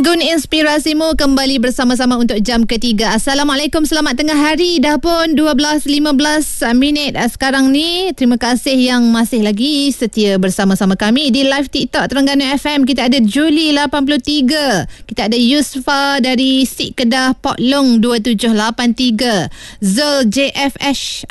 Tribun Inspirasimu kembali bersama-sama untuk jam ketiga. Assalamualaikum, selamat tengah hari. Dah pun 12.15 minit sekarang ni. Terima kasih yang masih lagi setia bersama-sama kami di live TikTok Terengganu FM. Kita ada Julie 83, kita ada Yusfa dari Sik Kedah Potlong 2783, Zul JFH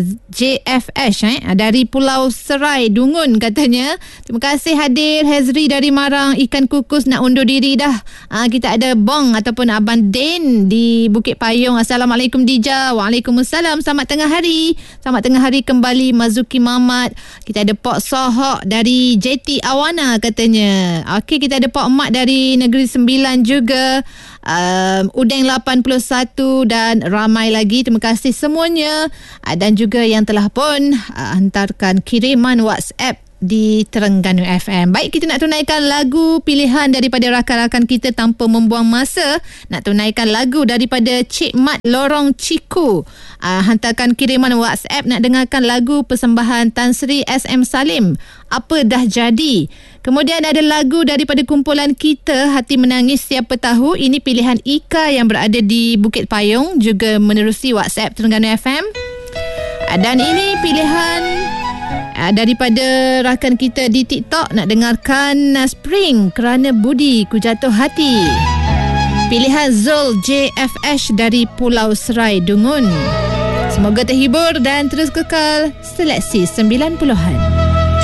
dari Pulau Serai Dungun katanya. Terima kasih hadir. Hezri dari Marang, ikan kukus nak undur diri dah. Kita ada Bong ataupun Abang Den di Bukit Payung. Assalamualaikum Dija. Waalaikumsalam. Selamat tengah hari. Selamat tengah hari kembali Mazuki Mamat. Kita ada Pok Sohok dari JT Awana katanya. Okey, kita ada Pok Mat dari Negeri Sembilan juga. Udeng 81 dan ramai lagi. Terima kasih semuanya. Dan juga yang telah pun hantarkan kiriman WhatsApp di Terengganu FM. Baik, kita nak tunaikan lagu pilihan daripada rakan-rakan kita tanpa membuang masa. Nak tunaikan lagu daripada Cik Mat Lorong Ciku. Hantarkan kiriman WhatsApp nak dengarkan lagu persembahan Tan Sri SM Salim, Apa Dah Jadi. Kemudian ada lagu daripada kumpulan kita, Hati Menangis Siapa Tahu. Ini pilihan Ika yang berada di Bukit Payung, juga menerusi WhatsApp Terengganu FM. Dan ini pilihan daripada rakan kita di TikTok, nak dengarkan Spring Kerana Budi Ku Jatuh Hati. Pilihan Zul JFH dari Pulau Serai Dungun. Semoga terhibur dan terus kekal seleksi 90-an.